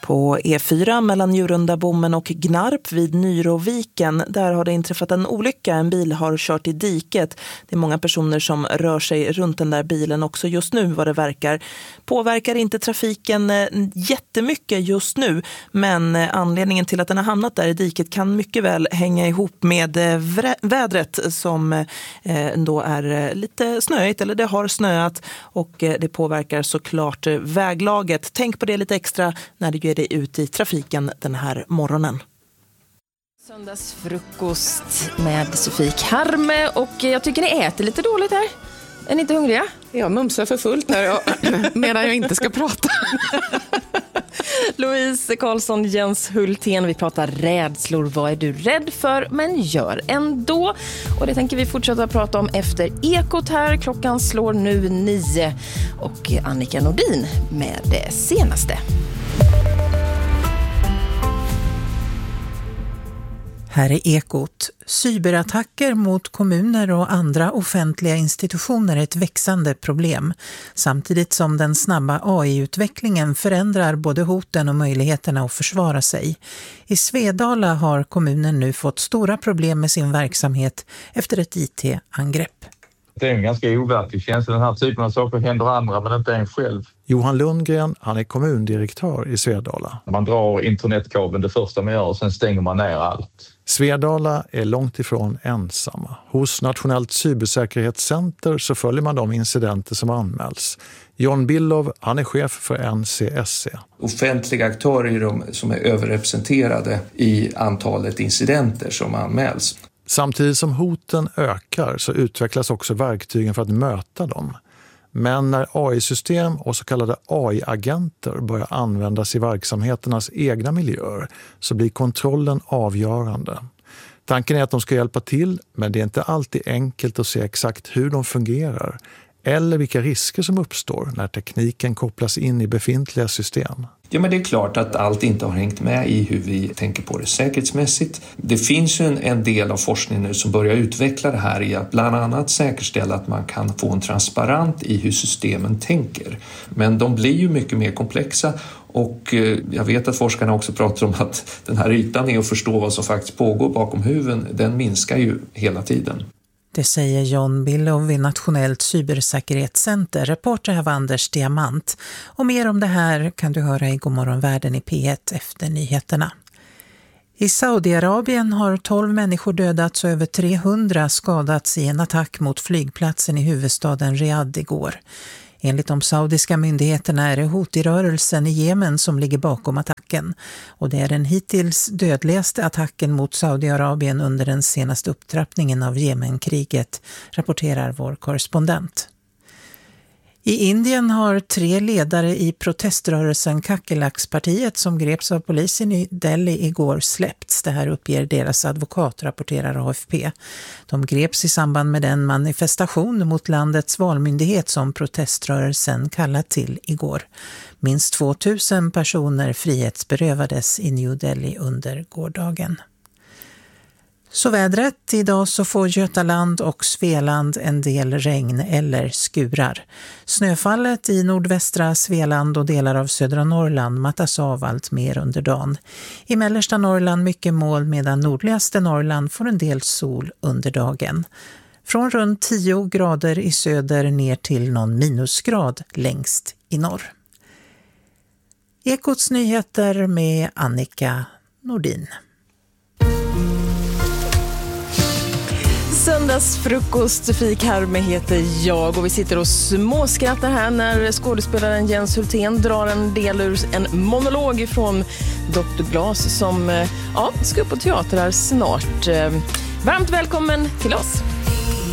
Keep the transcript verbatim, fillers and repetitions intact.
På E fyra mellan Njurunda-Bommen och Gnarp vid Nyroviken, där har det inträffat en olycka. En bil har kört i diket. Det är många personer som rör sig runt den där bilen också just nu vad det verkar. Påverkar inte trafiken jättemycket just nu, men anledningen till att den har hamnat där i diket kan mycket väl hänga ihop med vädret som då är lite snöigt, eller det har snöat, och det påverkar såklart väglaget. Tänk på det lite extra när du ger dig ut i trafiken den här morgonen. Söndagsfrukost med Sofie Karme, och jag tycker ni äter lite dåligt här. Är ni inte hungriga? Jag mumsar för fullt här jag, medan jag inte ska prata. Louise Karlsson, Jens Hultén, vi pratar rädslor. Vad är du rädd för, men gör ändå? Och det tänker vi fortsätta prata om efter Ekot här. Klockan slår nu nio, och Annika Nordin med det senaste. Här är Ekot. Cyberattacker mot kommuner och andra offentliga institutioner är ett växande problem, samtidigt som den snabba A I-utvecklingen förändrar både hoten och möjligheterna att försvara sig. I Svedala har kommunen nu fått stora problem med sin verksamhet efter ett I T-angrepp. Det är en ganska overklig känsla. Den här typen av saker händer andra, men inte en själv. Johan Lundgren, han är kommundirektör i Svedala. Man drar internetkabeln det första man gör, och sen stänger man ner allt. Svedala är långt ifrån ensamma. Hos Nationellt cybersäkerhetscenter så följer man de incidenter som anmäls. John Billov, han är chef för N C S C. Offentliga aktörer är de som är överrepresenterade i antalet incidenter som anmäls. Samtidigt som hoten ökar så utvecklas också verktygen för att möta dem. Men när A I-system och så kallade A I-agenter börjar användas i verksamheternas egna miljöer så blir kontrollen avgörande. Tanken är att de ska hjälpa till, men det är inte alltid enkelt att se exakt hur de fungerar eller vilka risker som uppstår när tekniken kopplas in i befintliga system. Ja, men det är klart att allt inte har hängt med i hur vi tänker på det säkerhetsmässigt. Det finns ju en, en del av forskningen nu som börjar utveckla det här i att bland annat säkerställa att man kan få en transparent i hur systemen tänker. Men de blir ju mycket mer komplexa, och jag vet att forskarna också pratar om att den här ytan är att förstå vad som faktiskt pågår bakom huven, den minskar ju hela tiden. Det säger John Billov vid Nationellt cybersäkerhetscenter. Reporter här var Anders Diamant. Och mer om det här kan du höra i Godmorgonvärlden i P ett efter nyheterna. I Saudiarabien har tolv människor dödats och över trehundra skadats i en attack mot flygplatsen i huvudstaden Riyadh igår. Enligt de saudiska myndigheterna är det Houthi-rörelsen i Jemen som ligger bakom attacken, och det är den hittills dödligaste attacken mot Saudiarabien under den senaste upptrappningen av Jemenkriget, rapporterar vår korrespondent. I Indien har tre ledare i proteströrelsen Kakelaks-partiet som greps av polisen i Delhi igår släppts. Det här uppger deras advokat, rapporterar A F P. De greps i samband med den manifestation mot landets valmyndighet som proteströrelsen kallat till igår. Minst tvåtusen personer frihetsberövades i New Delhi under gårdagen. Så vädret, idag så får Götaland och Svealand en del regn eller skurar. Snöfallet i nordvästra Svealand och delar av södra Norrland mattas av allt mer under dagen. I mellersta Norrland mycket moln, medan nordligaste Norrland får en del sol under dagen. Från runt tio grader i söder ner till någon minusgrad längst i norr. Ekots nyheter med Annika Nordin. Söndagsfrukost, Sofie Karme heter jag, och vi sitter och småskrattar här när skådespelaren Jens Hultén drar en del ur en monolog från doktor Glas som ja, ska upp på teater här snart. Varmt välkommen till oss!